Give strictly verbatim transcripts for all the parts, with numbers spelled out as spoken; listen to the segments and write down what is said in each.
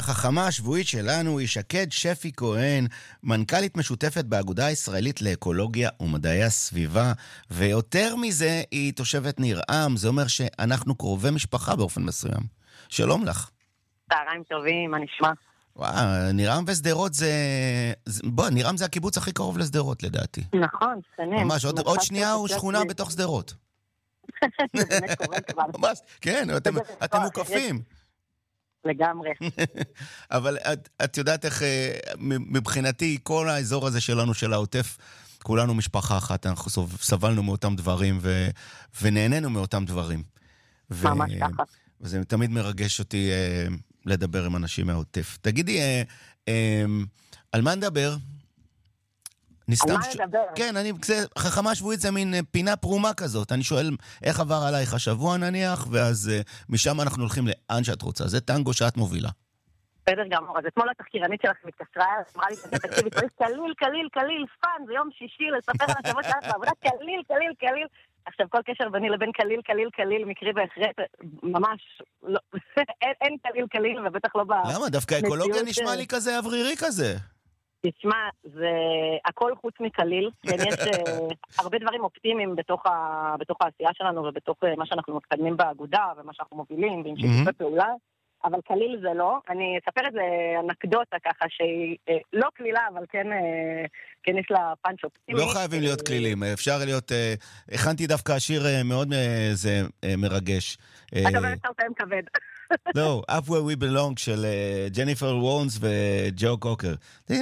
החכמה השבועית שלנו היא שקד שפי כהן, מנכ"לית משותפת באגודה הישראלית לאקולוגיה ומדעי הסביבה, ויותר מזה היא תושבת ניר-עם, זה אומר שאנחנו קרובי משפחה באופן מסוים. שלום לך. צהריים טובים, מה נשמע? וואו, ניר-עם ושדרות זה... בוא, ניר-עם זה הקיבוץ הכי קרוב לשדרות לדעתי. נכון, שנים. ממש, עוד, עוד שנייה הוא שכונה ב... בתוך שדרות. זה באמת קורה כבר. ממש, כן, אתם, אתם מוקפים. לגמרי. אבל את, את יודעת איך, מבחינתי, כל האזור הזה שלנו, של העוטף, כולנו משפחה אחת, אנחנו סבלנו מאותם דברים, ו, ונהנינו מאותם דברים. ממש ככה. וזה תמיד מרגש אותי אה, לדבר עם אנשים מהעוטף. תגידי, אה, אה, על מה נדבר? על מה ש... נדבר? כן, אני, חכמה שבועית זה מין פינה פרומה כזאת. אני שואל איך עבר עלייך השבוע נניח, ואז אה, משם אנחנו הולכים לאן שאת רוצה. זה טנגו שאת מובילה. בסדר גמור, אז אתמול התחקירנית שלך מתקשרה, אמרה לי, תקשיבי, צריך קליל, קליל, קליל, פן, זה יום שישי, לספר על השבוע שלך בעבודה, קליל, קליל, קליל. עכשיו, כל קשר ביני לבין קליל, קליל, קליל, מקרי בהחלט, ממש, לא, אין, אין קליל, קליל, ובטח לא במציאות. למה? דווקא אקולוגיה נשמע לי כזה אוורירי כזה. תשמע, זה הכל חוץ מקליל, כן, יש הרבה דברים אופטימיים בתוך, ה, בתוך העשייה שלנו, ובתוך מה שאנחנו מקדמים באגודה, ומה שאנחנו מובילים, ועם שיתופי פעולה, אבל קליל זה לא. אני אספר איזה אנקדוטה ככה, שהיא לא קלילה, אבל כן, כן יש לה פאנץ' אופטימי. לא חייבים להיות קלילים, אפשר להיות... הכנתי דווקא שיר מאוד זה מרגש. אתה אומר שאתה פעם כבד. לא, Up Where We Belong של ג'ניפר וורנס וג'ו קוקר. Up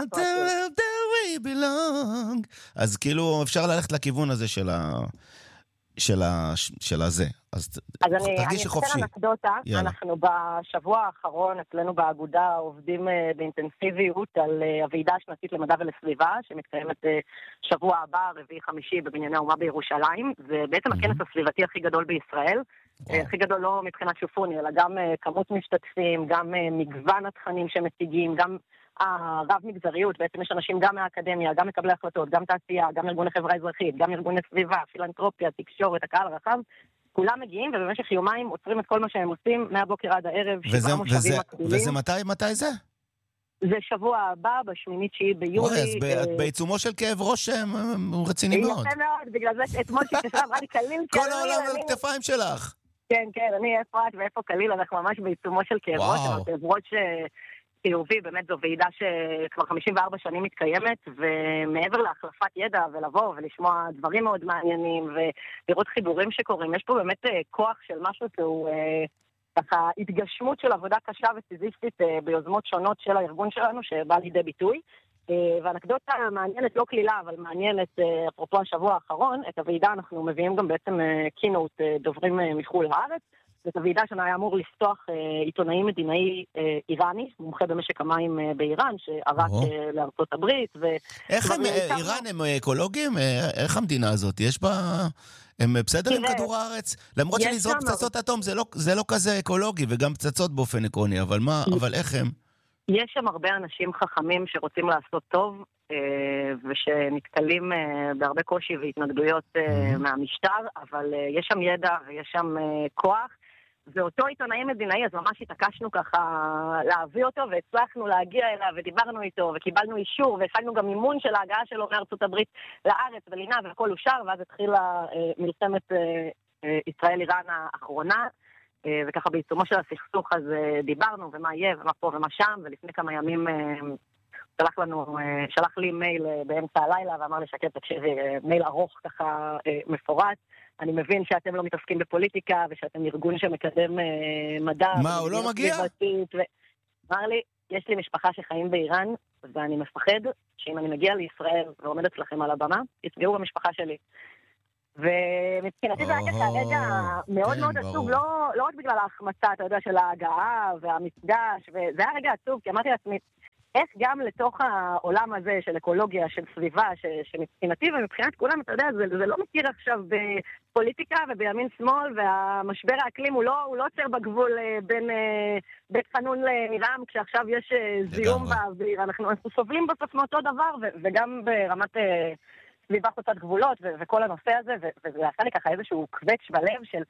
Where We Belong. אז כאילו אפשר ללכת לכיוון הזה של ה... של ה... של הזה. אז תרגישי חופשי. אז אני אתן אנקדוטה. אנחנו בשבוע האחרון אצלנו באגודה עובדים באינטנסיביות על הוועידה השנתית למדע ולסביבה, שמתקיימת שבוע הבא, רביעי חמישי, בבנייני האומה בירושלים. זה בעצם הכנס הסביבתי הכי גדול בישראל. הכי גדול לא מבחינת שופוני, אלא גם כמות משתתפים, גם מגוון התכנים שמציגים, גם הרב מגזריות, בעצם יש אנשים גם מהאקדמיה, גם מקבלי החלטות, גם תעשייה, גם ארגוני חברה אזרחית, גם ארגוני סביבה, פילנטרופיה, תקשורת, הקהל הרחב, כולם מגיעים ובמשך יומיים עוצרים את כל מה שהם עושים מהבוקר עד הערב. וזה, וזה, וזה מתי, מתי זה? זה שבוע הבא, בשמינית תשיעי ביולי. אז בעיצומו של כאב ראש הוא רציני מאוד. יפה מאוד, בגלל זה אתמול שתשרה, אמרה לי קליל, כל העולם על הכתפיים שלך. כן, כן, אני אפרת ואיפה קליל, אנחנו ממש בעיצומו של כאב ראש, כאב ראש חיובי, באמת זו ועידה שכבר חמישים וארבע שנים מתקיימת, ומעבר להחלפת ידע ולבוא ולשמוע דברים מאוד מעניינים ולראות חיבורים שקורים, יש פה באמת כוח של משהו שהוא ככה התגשמות של עבודה קשה וסיזיפית ביוזמות שונות של הארגון שלנו שבא לידי ביטוי. ואנקדוטה מעניינת, לא כלילה, אבל מעניינת, אפרופו השבוע האחרון, את הוועידה אנחנו מביאים גם בעצם קינות דוברים מחול הארץ. זאת הוועידה שהיה אמור לפתוח עיתונאי מדינאי איראני, מומחה במשק המים באיראן, שערק לארצות הברית. איך הם, איראן הם אקולוגים? איך המדינה הזאת? יש בה... הם בסדר עם כדור הארץ? למרות שלזרוק פצצות אטום זה לא כזה אקולוגי, וגם פצצות באופן עקרוני, אבל מה, אבל איך הם? יש שם הרבה אנשים חכמים שרוצים לעשות טוב, ושנתקלים בהרבה קושי והתנגדויות מהמשטר, אבל יש שם ידע ויש שם כוח. זה אותו עיתונאי מדינאי, אז ממש התעקשנו ככה להביא אותו, והצלחנו להגיע אליו, ודיברנו איתו, וקיבלנו אישור, והפעלנו גם מימון של ההגעה שלו מארצות הברית לארץ ולינה, והכל אושר, ואז התחילה מלחמת ישראל-איראן האחרונה, וככה בעיצומו של הסכסוך אז דיברנו, ומה יהיה, ומה פה ומה שם, ולפני כמה ימים שלח לנו, שלח לי מייל באמצע הלילה, ואמר לי שקט, תקשיבי, מייל ארוך ככה מפורט, אני מבין שאתם לא מתעסקים בפוליטיקה, ושאתם ארגון שמקדם מדע. מה, הוא לא מגיע? אמר לי, יש לי משפחה שחיים באיראן, ואני מפחד שאם אני מגיע לישראל ועומד אצלכם על הבמה, יצגעו במשפחה שלי. ומבחינתי זה היה ככה רגע מאוד מאוד עצוב, לא רק בגלל ההחמצה, אתה יודע, של ההגעה והמפגש, וזה היה רגע עצוב, כי אמרתי לעצמי, איך גם לתוך העולם הזה של אקולוגיה, של סביבה, שמבחינתי ומבחינת כולם, אתה יודע, זה, זה לא מכיר עכשיו בפוליטיקה ובימין שמאל, והמשבר האקלים הוא לא, הוא לא עוצר בגבול בין בית חנון לניר-עם, כשעכשיו יש זיהום באוויר. אנחנו, אנחנו סובלים בסוף מאותו דבר, ו, וגם ברמת סביבה חוצת גבולות, ו, וכל הנושא הזה, ו, וזה עשה לי ככה איזשהו קווץ' בלב של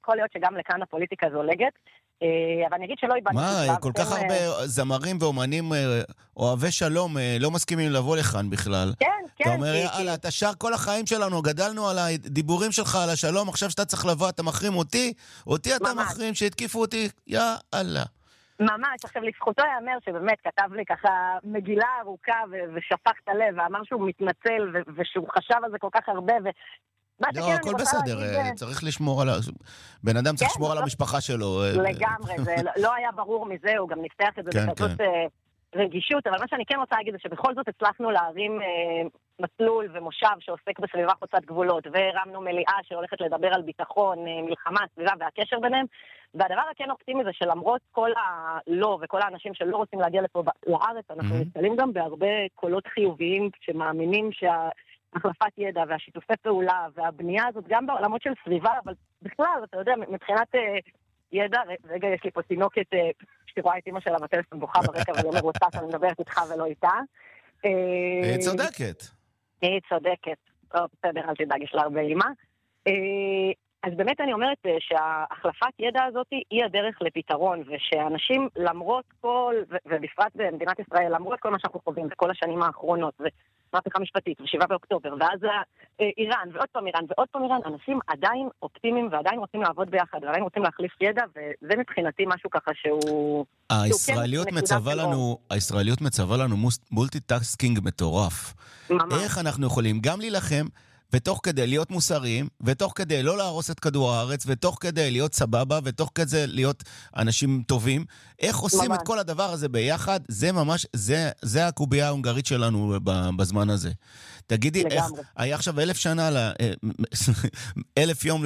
יכול להיות שגם לכאן הפוליטיקה זולגת, אבל אני אגיד שלא איבדתי. מה, כל כך הרבה זמרים ואומנים אוהבי שלום לא מסכימים לבוא לכאן בכלל. כן, כן. אתה אומר, יאללה, אתה שר כל החיים שלנו, גדלנו על הדיבורים שלך על השלום, עכשיו שאתה צריך לבוא, אתה מחרים אותי, אותי אתה מחרים, שהתקיפו אותי, יאללה. ממש, עכשיו לזכותו יאמר שבאמת כתב לי ככה מגילה ארוכה ושפך את הלב, ואמר שהוא מתנצל ושהוא חשב על זה כל כך הרבה, ו... לא, הכל בסדר, צריך לשמור על... בן אדם צריך לשמור על המשפחה שלו. לגמרי, זה לא היה ברור מזה, הוא גם נפתח את זה בכזאת רגישות, אבל מה שאני כן רוצה להגיד זה שבכל זאת הצלחנו להרים מסלול ומושב שעוסק בסביבה חוצת גבולות, והרמנו מליאה שהולכת לדבר על ביטחון, מלחמה, סביבה והקשר ביניהם, והדבר הכן אופטימי זה שלמרות כל הלא וכל האנשים שלא רוצים להגיע לפה לארץ, אנחנו נתקלים גם בהרבה קולות חיוביים שמאמינים שה... החלפת ידע והשיתופי פעולה והבנייה הזאת גם בעולמות של סביבה, אבל בכלל, אתה יודע, מבחינת ידע, רגע, יש לי פה תינוקת שרואה את אמא שלה בטלפון בוכה ברקע ולא מרוצה שאני מדברת איתך ולא איתה. היא צודקת. היא צודקת. טוב, בסדר, אל תדאג, יש לה הרבה אימא. אז באמת אני אומרת שההחלפת ידע הזאת היא הדרך לפתרון, ושאנשים למרות כל, ובפרט במדינת ישראל, למרות כל מה שאנחנו חווים בכל השנים האחרונות, ומהפכה משפטית, ושבעה באוקטובר, ואז איראן, ועוד פעם איראן, ועוד פעם איראן, אנשים עדיין אופטימיים ועדיין רוצים לעבוד ביחד, ועדיין רוצים להחליף ידע, וזה מבחינתי משהו ככה שהוא... הישראליות מצווה לנו, הישראליות מצווה לנו מולטי-טאסקינג מטורף. איך אנחנו יכולים גם להילחם, ותוך כדי להיות מוסריים, ותוך כדי לא להרוס את כדור הארץ, ותוך כדי להיות סבבה, ותוך כדי להיות אנשים טובים. איך עושים ממש. את כל הדבר הזה ביחד? זה ממש, זה, זה הקובייה ההונגרית שלנו בזמן הזה. תגידי, איך, היה עכשיו אלף שנה, אלף יום ל...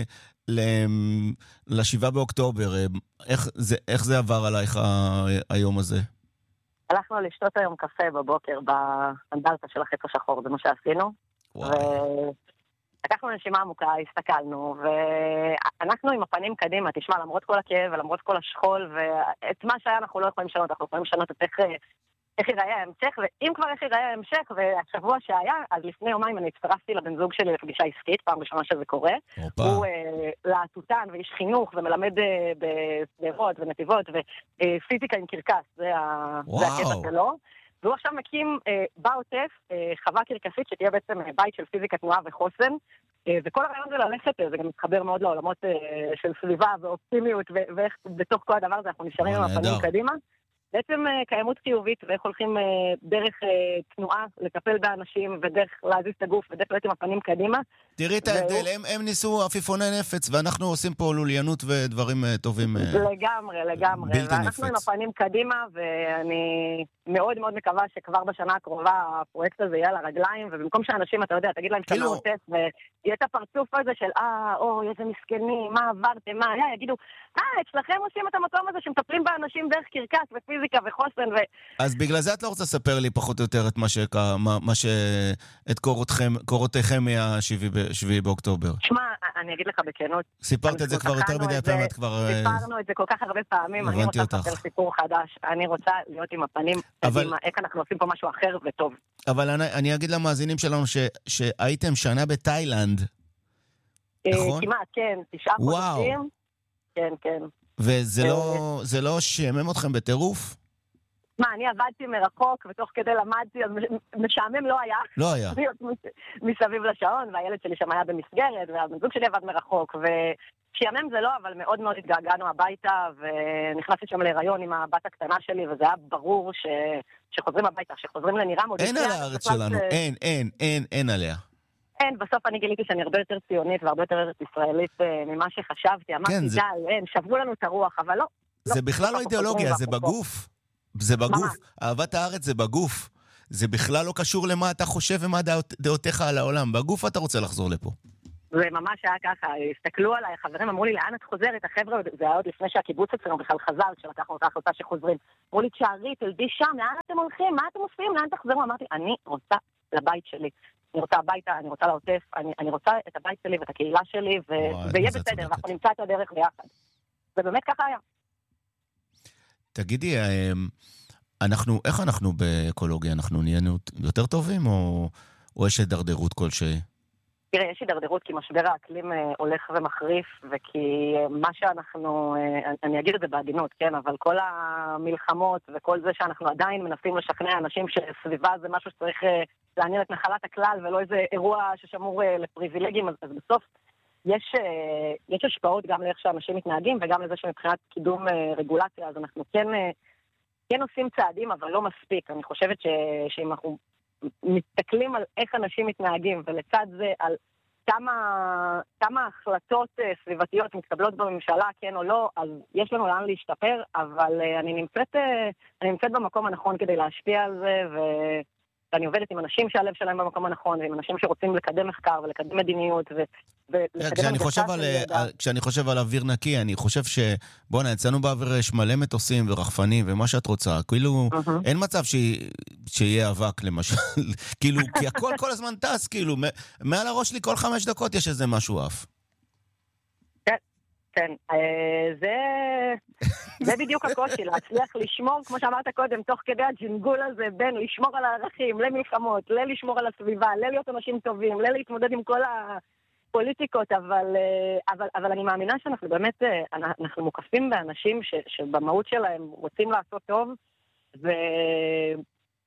לשבעה באוקטובר, איך זה, איך זה עבר עלייך היום הזה? הלכנו לשתות היום קפה בבוקר באנדרטה של החץ השחור, זה מה שעשינו. ולקחנו נשימה עמוקה, הסתכלנו, ואנחנו עם הפנים קדימה, תשמע, למרות כל הכאב ולמרות כל השכול, ואת מה שהיה אנחנו לא יכולים לשנות, אנחנו יכולים לשנות את איך, איך ייראה ההמשך, ואם כבר איך ייראה ההמשך, והשבוע שהיה, אז לפני יומיים אני הצטרפתי לבן זוג שלי לפגישה עסקית, פעם ראשונה שזה קורה, אופה. הוא להטוטן ואיש חינוך, ומלמד בסדרות ונתיבות, ופיזיקה עם קרקס, זה הקטע שלו. והוא עכשיו מקים אה, בעוטף אה, חווה קרקסית שתהיה בעצם אה, בית של פיזיקה, תנועה וחוסן, אה, וכל הרעיון זה ללכת, אה, זה גם מתחבר מאוד לעולמות אה, של סביבה ואופטימיות, ו- ואיך בתוך כל הדבר הזה אנחנו נשארים עם הפנים קדימה. בעצם אה, קיימות חיובית, ואיך הולכים אה, דרך אה, תנועה לטפל באנשים, ודרך להזיז את הגוף, ודרך להיות עם הפנים קדימה. תראי את ההבדל, הם, הם ניסו עפיפוני נפץ, ואנחנו עושים פה לוליינות ודברים uh, טובים. Uh, לגמרי, לגמרי. בלתי נפץ. ואנחנו עם הפנים קדימה, ואני מאוד מאוד מקווה שכבר בשנה הקרובה הפרויקט הזה יהיה על הרגליים, ובמקום שאנשים, אתה יודע, תגיד להם שאתה מעוטף, ויהיה את הפרצוף הזה של, אה, אוי, איזה מסכנים, מה עברתם, מה היה, יגידו, אה, אצלכם עושים את המקום הזה שמטפלים באנשים דרך קרקס ופיזיקה וחוסן. ו... אז בגלל זה את לא רוצה לספר לי פחות או יותר את מה ש... מה, מה ש... את קורותכם, קורותיכם מהשביעי באוקטובר. שמע, אני אגיד לך בכנות. סיפרת את זה כבר יותר מדי פעמים, את כבר... סיפרנו את זה כל כך הרבה פעמים, אני רוצה לספר סיפור חדש. אני רוצה להיות עם הפנים, קדימה, איך אנחנו עושים פה משהו אחר וטוב. אבל אני, אני אגיד למאזינים שלנו ש, שהייתם שנה בתאילנד, נכון? כמעט, כן, תשעה חודשים. כן, כן. וזה לא, זה לא שמם אתכם בטירוף? מה, אני עבדתי מרחוק, ותוך כדי למדתי, אז משעמם לא היה. לא היה. מסביב לשעון, והילד שלי שם היה במסגרת, והבן-זוג שלי עבד מרחוק, ושיעמם זה לא, אבל מאוד מאוד התגעגענו הביתה, ונכנסתי שם להיריון עם הבת הקטנה שלי, וזה היה ברור ש... שחוזרים הביתה, שחוזרים לנירם. אין על הארץ שלנו, אין, אין, אין, אין עליה. אין, בסוף אני גיליתי שאני הרבה יותר ציונית, והרבה יותר ארץ ישראלית ממה שחשבתי. אמרתי, די, אין, שברו לנו את הרוח, אבל לא. זה בכלל לא אידיאולוגיה, זה בגוף. זה בגוף. אהבת הארץ זה בגוף. זה בכלל לא קשור למה אתה חושב ומה דעותיך על העולם. בגוף אתה רוצה לחזור לפה. זה ממש היה ככה. הסתכלו עליי, חברים אמרו לי, לאן את חוזרת? החבר'ה, זה היה עוד לפני שהקיבוץ אצלנו בכלל חזר, כשלקחנו את ההחלטה שחוזרים. אמרו לי, תשארי, תלדי שם, לאן אתם הולכים? מה אתם עושים? לאן תחזרו? אמרתי, אני רוצה לבית שלי. אני רוצה הביתה, אני רוצה לעוטף, אני, אני רוצה את הבית שלי ואת הקהילה שלי, ויהיה בסדר, ואנחנו נמצא את הדרך ביחד. ובאמת ככה היה. תגידי, אנחנו, איך אנחנו באקולוגיה? אנחנו נהיינו יותר טובים, או, או יש הידרדרות כלשהי? תראה, יש הידרדרות כי משבר האקלים אה, הולך ומחריף, וכי אה, מה שאנחנו, אה, אני אגיד את זה בעדינות, כן, אבל כל המלחמות וכל זה שאנחנו עדיין מנסים לשכנע אנשים שסביבה זה משהו שצריך אה, לעניין את נחלת הכלל, ולא איזה אירוע ששמור אה, לפריבילגים, אז, אז בסוף יש, אה, יש השפעות גם לאיך שאנשים מתנהגים, וגם לזה שמבחינת קידום אה, רגולציה, אז אנחנו כן, אה, כן עושים צעדים, אבל לא מספיק. אני חושבת ש, שאם אנחנו מסתכלים על איך אנשים מתנהגים, ולצד זה על כמה, כמה החלטות סביבתיות מתקבלות בממשלה, כן או לא, אז יש לנו לאן להשתפר, אבל אני נמצאת, אני נמצאת במקום הנכון כדי להשפיע על זה, ואני עובדת עם אנשים שהלב שלהם במקום הנכון, ועם אנשים שרוצים לקדם מחקר ולקדם מדיניות, ו... כשאני חושב על, כשאני חושב על אוויר נקי, אני חושב שבואו, יצאנו באוויר יש מלא מטוסים ורחפנים ומה שאת רוצה, כאילו אין מצב שיהיה אבק למשל, כאילו, כי הכל כל הזמן טס, כאילו, מעל הראש לי כל חמש דקות יש איזה משהו אף. כן, כן, זה, זה בדיוק הקושי, להצליח לשמור, כמו שאמרת קודם, תוך כדי הג'ינגול הזה, בין לשמור על הערכים, למלחמות, ללשמור על הסביבה, ללהיות אנשים טובים, ללהתמודד עם כל ה... פוליטיקות, אבל, אבל, אבל אני מאמינה שאנחנו באמת, אנחנו מוקפים באנשים ש, שבמהות שלהם רוצים לעשות טוב, ואולי,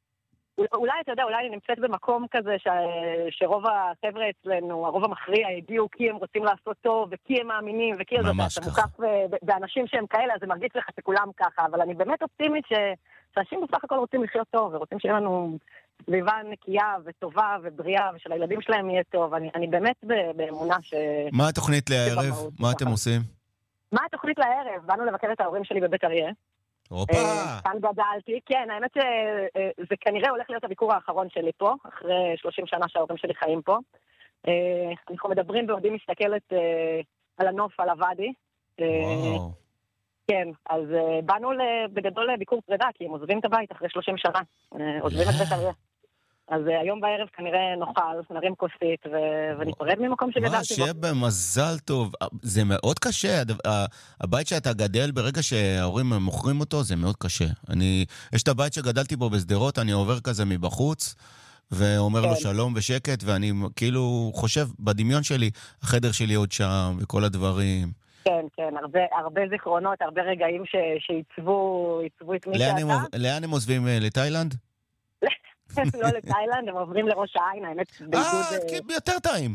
אתה יודע, אולי אני נמצאת במקום כזה ש, שרוב החבר'ה אצלנו, הרוב המכריע, הגיעו כי הם רוצים לעשות טוב, וכי הם מאמינים, וכי אתה מוקף באנשים שהם כאלה, אז זה מרגיש לך שכולם ככה, אבל אני באמת אופטימית ש, שאנשים בסך הכל רוצים לחיות טוב, ורוצים שיהיה לנו סביבה נקייה וטובה ובריאה, ושל הילדים שלהם יהיה טוב. אני, אני באמת באמונה ש... מה התוכנית לערב? מה אתם עושים? מה התוכנית לערב? באנו לבקר את ההורים שלי בבית אריה. אופה! כאן גדלתי. כן, האמת שזה כנראה הולך להיות הביקור האחרון שלי פה, אחרי שלושים שנה שההורים שלי חיים פה. אנחנו מדברים בעודי מסתכלת על הנוף, על הוואדי. וואו. כן, אז באנו בגדול לביקור פרידה, כי הם עוזבים את הבית אחרי שלושים שנה. עוזבים את בית אריה. אז היום בערב כנראה נאכל, נרים כוסית וניפרד ממקום שגדלתי בו. מה, שיהיה במזל טוב. זה מאוד קשה. הבית שאתה גדל ברגע שההורים מוכרים אותו, זה מאוד קשה. אני, יש את הבית שגדלתי בו בסדרות, אני עובר כזה מבחוץ, ואומר לו שלום ושקט, ואני כאילו חושב בדמיון שלי, החדר שלי עוד שם וכל הדברים. כן, כן, הרבה, הרבה זיכרונות, הרבה רגעים שעיצבו, עיצבו את מי שאתה. לאן הם עוזבים? לתאילנד? לא לתאילנד, הם עוברים לראש העין, האמת בעידוד... אה, יותר טעים.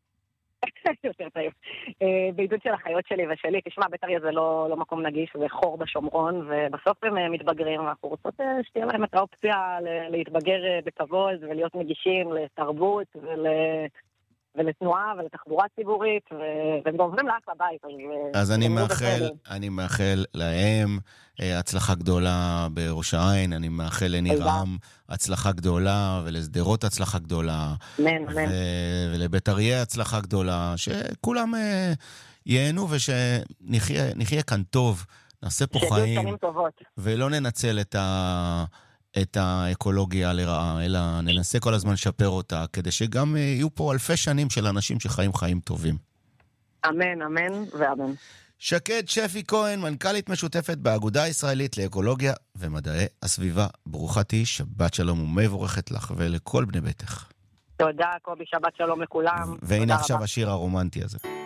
יותר טעים. בעידוד של החיות שלי ושלי, תשמע, בית אריה זה לא מקום נגיש, זה חור בשומרון, ובסוף הם מתבגרים, ואנחנו רוצות שתהיה להם את האופציה להתבגר בכבוד, ולהיות נגישים לתרבות ול... ולתנועה ולתחבורה ציבורית, והם עוברים לאח לבית. אז אני מאחל, אני מאחל להם הצלחה גדולה בראש העין, אני מאחל לנירם הצלחה גדולה, ולסדרות הצלחה גדולה, ולבית אריה הצלחה גדולה, שכולם ייהנו ושנחיה כאן טוב, נעשה פה חיים, ולא ננצל את ה... את האקולוגיה לרעה, אלא ננסה כל הזמן לשפר אותה, כדי שגם יהיו פה אלפי שנים של אנשים שחיים חיים טובים. אמן, אמן ואמן. שקד שפי כהן, מנכ"לית משותפת באגודה הישראלית לאקולוגיה ומדעי הסביבה. ברוכה תהי, שבת שלום ומבורכת לך ולכל בני ביתך. תודה, קובי, שבת שלום לכולם. והנה עכשיו השיר הרומנטי הזה.